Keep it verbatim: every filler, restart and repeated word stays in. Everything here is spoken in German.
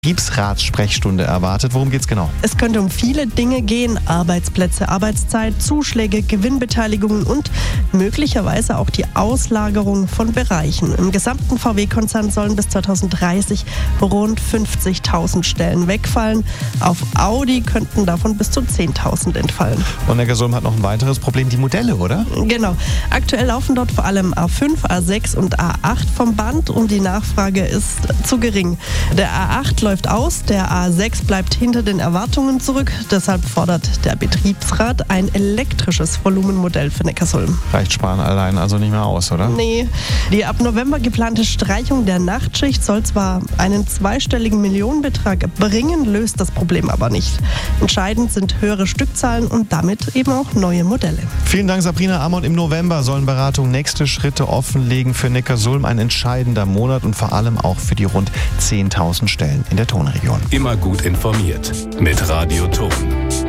Betriebsratssprechstunde erwartet. Worum geht's genau? Es könnte um viele Dinge gehen: Arbeitsplätze, Arbeitszeit, Zuschläge, Gewinnbeteiligungen und möglicherweise auch die Auslagerung von Bereichen. Im gesamten V W-Konzern sollen bis zweitausenddreißig rund fünfzigtausend Stellen wegfallen. Auf Audi könnten davon bis zu zehntausend entfallen. Und Neckarsulm hat noch ein weiteres Problem, die Modelle, oder? Genau. Aktuell laufen dort vor allem A fünf, A sechs und A acht vom Band und die Nachfrage ist zu gering. Der A acht läuft aus, der A sechs bleibt hinter den Erwartungen zurück. Deshalb fordert der Betriebsrat ein elektrisches Volumenmodell für Neckarsulm. Reicht Sparen allein also nicht mehr aus, oder? Nee. Die ab November geplante Streichung der Nachtschicht soll zwar einen zweistelligen Millionenbetrag bringen, löst das Problem aber nicht. Entscheidend sind höhere Stückzahlen und damit eben auch neue Modelle. Vielen Dank, Sabrina Amon. Im November sollen Beratungen nächste Schritte offenlegen für Neckarsulm. Ein entscheidender Monat und vor allem auch für die rund zehntausend Stellen in der Tonregion. Immer gut informiert mit Radio Ton.